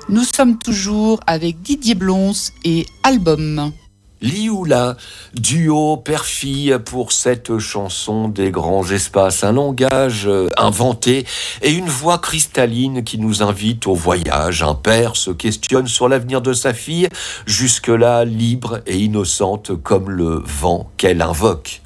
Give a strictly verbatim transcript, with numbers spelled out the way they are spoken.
Nous sommes toujours avec Didier Blons et Album. Lioula, duo père-fille pour cette chanson des grands espaces. Un langage inventé et une voix cristalline qui nous invite au voyage. Un père se questionne sur l'avenir de sa fille, jusque-là libre et innocente comme le vent qu'elle invoque.